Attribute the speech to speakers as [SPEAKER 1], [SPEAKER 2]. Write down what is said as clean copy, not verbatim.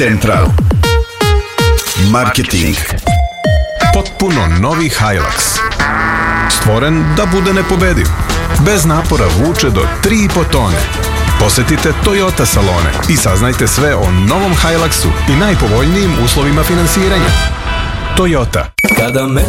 [SPEAKER 1] Central Marketing.
[SPEAKER 2] Potpuno novi Hilux. Stvoren da bude nepobediv. Bez napora vuče do 3,5 tone. Posetite Toyota salone i saznajte sve o novom Hiluxu i najpovoljnijim uslovima finansiranja. Toyota.
[SPEAKER 3] Kada me